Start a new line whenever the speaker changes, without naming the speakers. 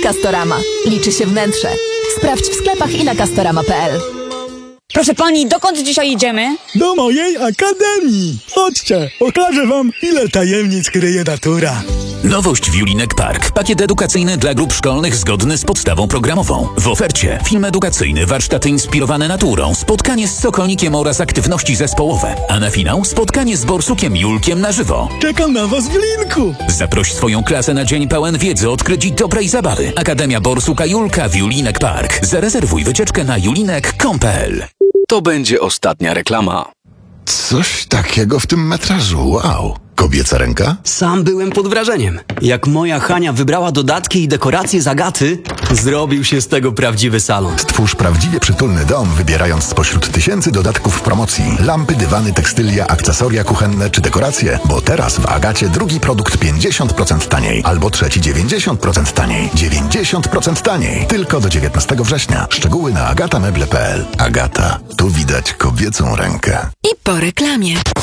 Castorama. Liczy się wnętrze. Sprawdź w sklepach i na castorama.pl.
Proszę pani, dokąd dzisiaj idziemy?
Do mojej akademii. Chodźcie, okażę wam, ile tajemnic kryje natura.
Nowość w Julinek Park. Pakiet edukacyjny dla grup szkolnych zgodny z podstawą programową. W ofercie film edukacyjny, warsztaty inspirowane naturą, spotkanie z Sokolnikiem oraz aktywności zespołowe. A na finał spotkanie z Borsukiem Julkiem na żywo.
Czekam na was w Linku.
Zaproś swoją klasę na dzień pełen wiedzy, odkryć i dobrej zabawy. Akademia Borsuka Julka w Julinek Park. Zarezerwuj wycieczkę na julinek.com.pl.
To będzie ostatnia reklama.
Coś takiego w tym metrażu, wow. Kobieca ręka?
Sam byłem pod wrażeniem. Jak moja Hania wybrała dodatki i dekoracje z Agaty, zrobił się z tego prawdziwy salon.
Stwórz prawdziwie przytulny dom, wybierając spośród tysięcy dodatków w promocji. Lampy, dywany, tekstylia, akcesoria kuchenne czy dekoracje. Bo teraz w Agacie drugi produkt 50% taniej, albo trzeci 90% taniej. 90% taniej. Tylko do 19 września. Szczegóły na agatameble.pl. Agata. Tu widać kobiecą rękę.
I po reklamie.